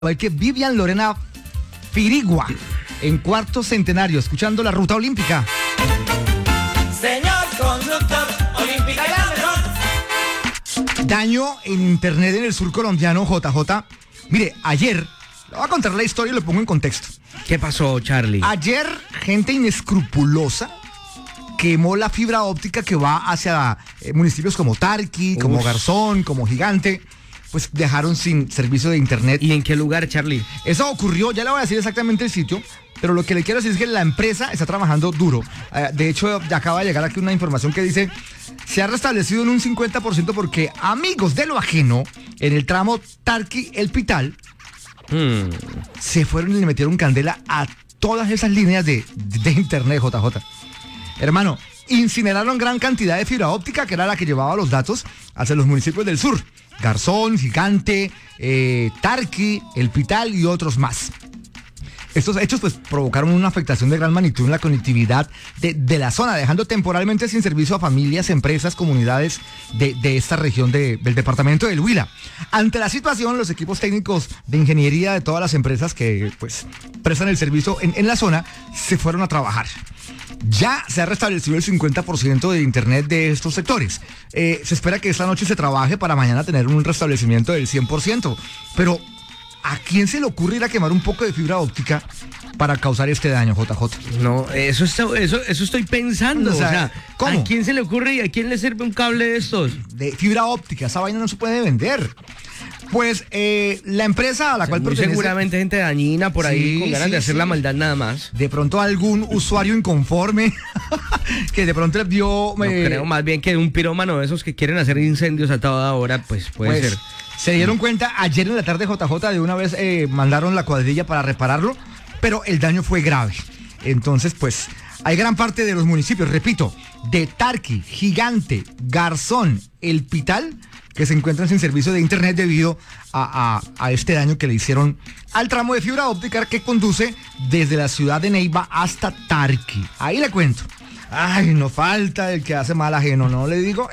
ver que Vivian Lorena Pirigua, en cuarto centenario, escuchando la ruta olímpica. Señor conductor, olímpica y la mejor. Daño en internet en el sur colombiano, JJ. Mire, ayer, le voy a contar la historia y lo pongo en contexto. ¿Qué pasó, Charlie? Ayer, gente inescrupulosa quemó la fibra óptica que va hacia municipios como Tarqui, como Garzón, como Gigante. Pues dejaron sin servicio de internet. ¿Y en qué lugar, Charlie? Eso ocurrió, ya le voy a decir exactamente el sitio, pero lo que le quiero decir es que la empresa está trabajando duro. De hecho, ya acaba de llegar aquí una información que dice, se ha restablecido en un 50% porque amigos de lo ajeno, en el tramo Tarqui-El Pital, se fueron y le metieron candela a todas esas líneas de internet, JJ. Hermano, incineraron gran cantidad de fibra óptica, que era la que llevaba los datos hacia los municipios del sur. Garzón, Gigante, Tarqui, El Pital y otros más. Estos hechos pues provocaron una afectación de gran magnitud en la conectividad de la zona, dejando temporalmente sin servicio a familias, empresas, comunidades de esta región del departamento del Huila. Ante la situación, los equipos técnicos de ingeniería de todas las empresas que pues prestan el servicio en la zona se fueron a trabajar. Ya se ha restablecido el 50% de internet de estos sectores. Se espera que esta noche se trabaje para mañana tener un restablecimiento del 100%. Pero, ¿a quién se le ocurre ir a quemar un poco de fibra óptica para causar este daño, JJ? No, eso estoy pensando. O sea, ¿cómo? ¿A quién se le ocurre y a quién le sirve un cable de estos? De fibra óptica, esa vaina no se puede vender. Pues la empresa a la cual pertenece... Seguramente gente dañina por ahí con ganas de hacer la maldad nada más. De pronto algún usuario inconforme que de pronto vio... No creo, más bien que un pirómano de esos que quieren hacer incendios a toda hora, pues puede ser. Se dieron cuenta ayer en la tarde, JJ, de una vez mandaron la cuadrilla para repararlo, pero el daño fue grave. Entonces, pues, hay gran parte de los municipios, repito, de Tarqui, Gigante, Garzón, El Pital, que se encuentran sin servicio de internet debido a este daño que le hicieron al tramo de fibra óptica que conduce desde la ciudad de Neiva hasta Tarqui. Ahí le cuento. Ay, no falta el que hace mal ajeno, ¿no? Le digo,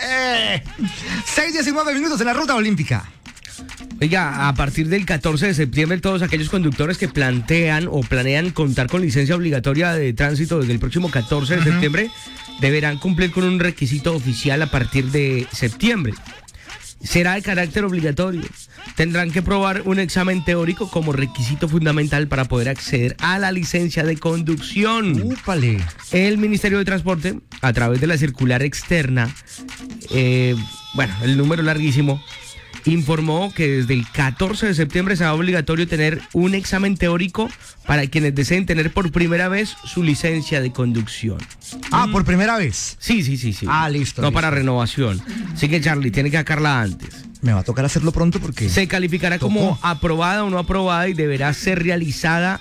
6:19 minutos en la ruta olímpica. Oiga, a partir del 14 de septiembre, todos aquellos conductores que plantean o planean contar con licencia obligatoria de tránsito desde el próximo 14 de septiembre deberán cumplir con un requisito oficial a partir de septiembre. Será de carácter obligatorio. Tendrán que probar un examen teórico como requisito fundamental para poder acceder a la licencia de conducción. ¡Úpale! El Ministerio de Transporte, a través de la circular externa, el número larguísimo, informó que desde el 14 de septiembre será obligatorio tener un examen teórico para quienes deseen tener por primera vez su licencia de conducción. ¿Por primera vez? Sí. Listo. No para renovación. Así que, Charlie, tiene que sacarla antes. Me va a tocar hacerlo pronto porque... Se calificará como aprobada o no aprobada y deberá ser realizada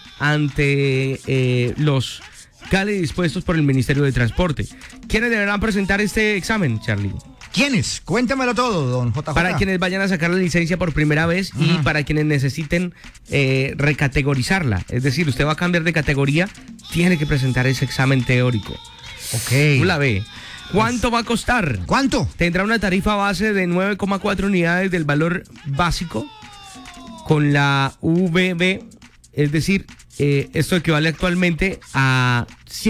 ante los CALE dispuestos por el Ministerio de Transporte. ¿Quiénes deberán presentar este examen, Charlie? ¿Quiénes? Cuéntamelo todo, don JJ. Para quienes vayan a sacar la licencia por primera vez y para quienes necesiten recategorizarla. Es decir, usted va a cambiar de categoría, tiene que presentar ese examen teórico. Ok. La B. ¿Cuánto va a costar? ¿Cuánto? Tendrá una tarifa base de 9,4 unidades del valor básico con la VB, es decir, esto equivale actualmente a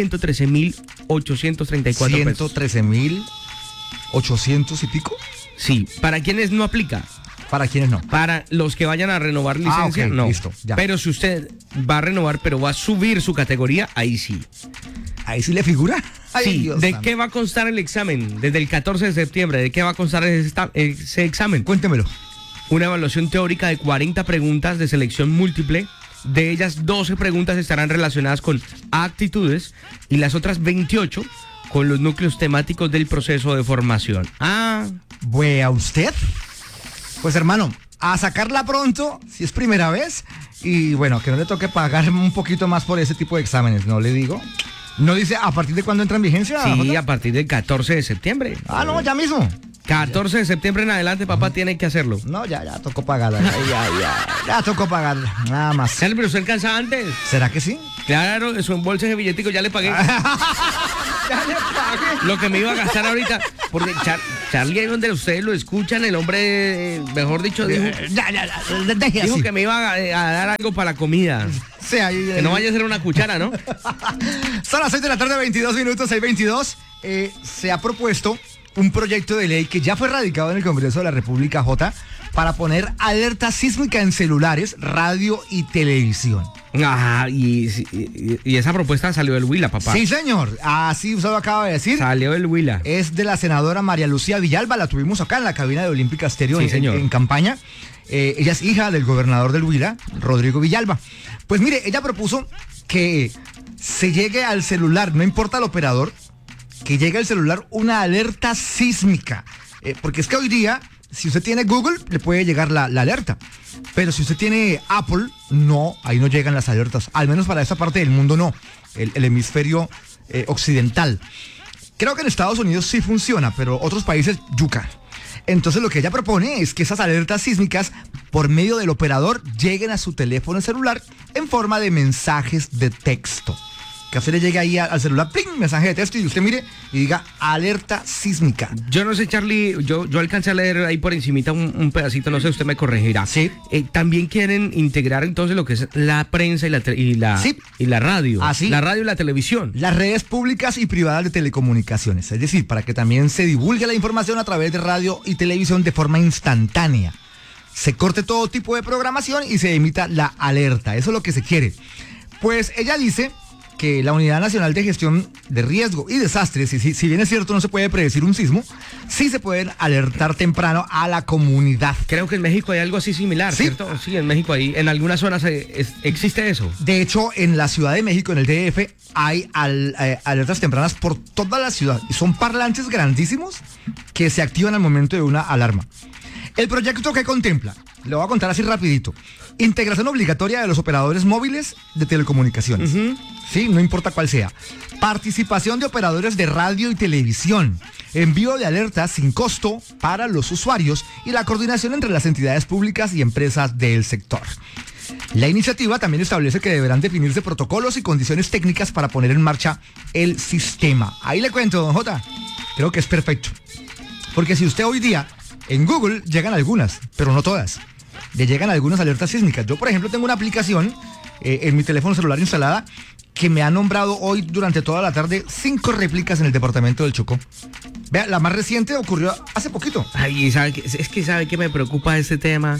113.834 pesos. 113.800 y pico. Sí, ¿para quienes no aplica? ¿Para quiénes no? Para los que vayan a renovar licencia, ok, no. Listo, ya. Pero si usted va a renovar, pero va a subir su categoría, ahí sí. ¿Ahí sí le figura? Ay, Sí, Dios ¿de santo. qué va a constar el examen? Desde el 14 de septiembre, ¿de qué va a constar ese examen? Cuéntemelo. Una evaluación teórica de 40 preguntas de selección múltiple. De ellas, 12 preguntas estarán relacionadas con actitudes y las otras 28 con los núcleos temáticos del proceso de formación. ¿A usted? Pues hermano, a sacarla pronto, si es primera vez, y bueno, que no le toque pagar un poquito más por ese tipo de exámenes, ¿no le digo? ¿No dice a partir de cuándo entra en vigencia? Sí, Jota? a partir del 14 de septiembre. No, ya mismo. 14 de septiembre en adelante, papá, tiene que hacerlo. No, ya tocó pagarla. Ya tocó pagarla. Nada más. Pero usted alcanza antes. ¿Será que sí? Claro, su embolse de billetico ya le pagué. Ya le pagué. Lo que me iba a gastar ahorita. Porque Charlie, ahí donde ustedes lo escuchan, el hombre, mejor dicho, dijo, Deje dijo así. que me iba a dar algo para la comida. Sí, ahí, Que no vaya a ser una cuchara, ¿no? Son las 6 de la tarde, 22 minutos, 6:22. Se ha propuesto un proyecto de ley que ya fue radicado en el Congreso de la República, J, para poner alerta sísmica en celulares, radio y televisión. Ajá, y esa propuesta salió del Huila, papá. Sí, señor. Así usted lo acaba de decir. Salió del Huila. Es de la senadora María Lucía Villalba. La tuvimos acá en la cabina de Olímpica Estéreo, Sí, señor. en campaña. Ella es hija del gobernador del Huila, Rodrigo Villalba. Pues mire, ella propuso que se llegue al celular, no importa el operador, que llegue al celular una alerta sísmica. Porque es que hoy día, si usted tiene Google, le puede llegar la alerta. Pero si usted tiene Apple, no, ahí no llegan las alertas. Al menos para esta parte del mundo no. El hemisferio occidental. Creo que en Estados Unidos sí funciona, pero otros países, yuca. Entonces lo que ella propone es que esas alertas sísmicas, por medio del operador, lleguen a su teléfono celular en forma de mensajes de texto. Que a usted le llegue ahí al celular, ¡pling!, mensaje de texto, y usted mire y diga alerta sísmica. Yo no sé, Charlie, yo alcancé a leer ahí por encimita un pedacito, no sé, usted me corregirá. Sí. También quieren integrar entonces lo que es la prensa Sí. y la radio. Ah, sí. La radio y la televisión. Las redes públicas y privadas de telecomunicaciones, es decir, para que también se divulgue la información a través de radio y televisión de forma instantánea. Se corte todo tipo de programación y se emita la alerta. Eso es lo que se quiere. Pues ella dice que la Unidad Nacional de Gestión de Riesgo y Desastres, si bien es cierto no se puede predecir un sismo, sí se pueden alertar temprano a la comunidad. Creo que en México hay algo así similar, Sí. ¿cierto? Sí, en México hay, en algunas zonas existe eso. De hecho, en la Ciudad de México, en el DF, hay alertas tempranas por toda la ciudad. Y son parlantes grandísimos que se activan al momento de una alarma. El proyecto que contempla, le voy a contar así rapidito. Integración obligatoria de los operadores móviles de telecomunicaciones. Sí, no importa cuál sea. Participación de operadores de radio y televisión. Envío de alertas sin costo para los usuarios y la coordinación entre las entidades públicas y empresas del sector. La iniciativa también establece que deberán definirse protocolos y condiciones técnicas para poner en marcha el sistema. Ahí le cuento, don Jota. Creo que es perfecto. Porque si usted hoy día en Google llegan algunas, pero no todas. Le llegan algunas alertas sísmicas. Yo, por ejemplo, tengo una aplicación en mi teléfono celular instalada que me ha nombrado hoy durante toda la tarde 5 réplicas en el departamento del Chocó. Vea, la más reciente ocurrió hace poquito. Ay, ¿sabe qué me preocupa de este tema?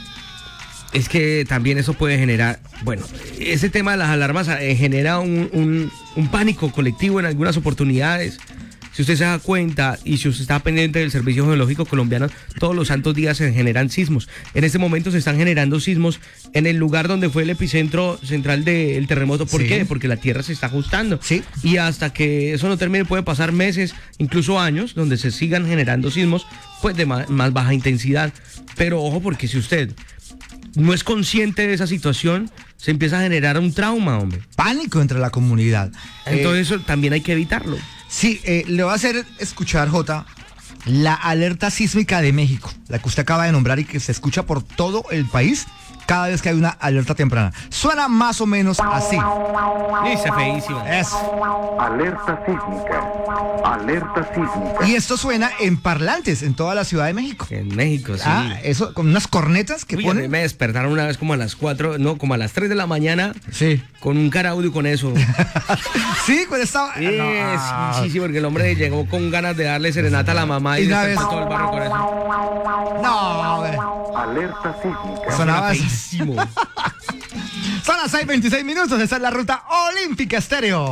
Es que también eso puede generar, bueno, ese tema de las alarmas genera un pánico colectivo en algunas oportunidades. Si usted se da cuenta y si usted está pendiente del Servicio Geológico Colombiano, todos los santos días se generan sismos. En este momento se están generando sismos en el lugar donde fue el epicentro central del terremoto. ¿Por Sí. qué? Porque la tierra se está ajustando. Sí. Y hasta que eso no termine puede pasar meses, incluso años, donde se sigan generando sismos pues de más baja intensidad. Pero ojo, porque si usted no es consciente de esa situación, se empieza a generar un trauma, hombre. Pánico entre la comunidad. Entonces eso también hay que evitarlo. Sí, le voy a hacer escuchar, Jota, la alerta sísmica de México, la que usted acaba de nombrar y que se escucha por todo el país cada vez que hay una alerta temprana. Suena más o menos así. Dice feísimo. Alerta sísmica. Alerta sísmica. Y esto suena en parlantes en toda la Ciudad de México. En México, sí. Eso con unas cornetas que Uy, a mí ponen. me despertaron una vez como a las 4, no, como a las 3 de la mañana, Sí. con un caraudio con eso. Sí, con esta. Sí, porque el hombre llegó con ganas de darle serenata a la mamá y Y una despertó vez- todo el barrio con eso. No, Alerta sísmica. sonaba así. Feísimo. Son las 6:26 minutos. Esta es la ruta Olímpica Estéreo.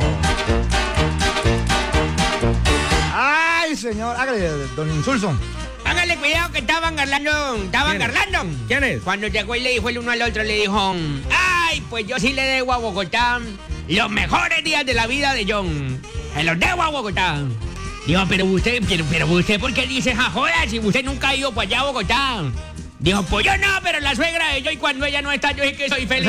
Ay, señor. Hágale, don Insulso. Hágale cuidado que estaban garlando. ¿Quién es? Cuando llegó y le dijo el uno al otro, le dijo, ay, pues yo sí le debo a Bogotá los mejores días de la vida de John. Se los debo a Bogotá. Dijo, pero usted, ¿por qué dice jajoda si usted nunca ha ido para allá a Bogotá? Dijo, pues yo no, pero la suegra de yo y cuando ella no está, yo es que soy feliz.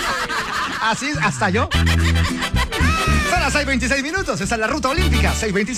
Así, hasta yo. Son las 6:26 minutos. Esta es la ruta Olímpica. 6:26.